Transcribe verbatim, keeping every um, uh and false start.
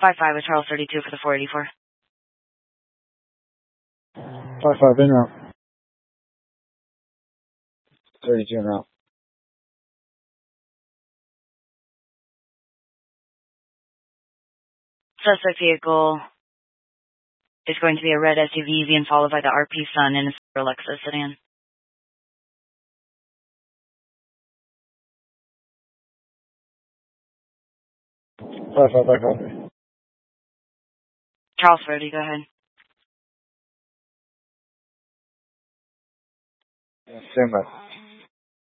five five with Charles thirty-two for the four eighty-four. five five in route. thirty-two in route. Suspect vehicle is going to be a red S U V being followed by the R P Sun and a Lexus sedan. five five, five five. Charles thirty, go ahead. Stand by.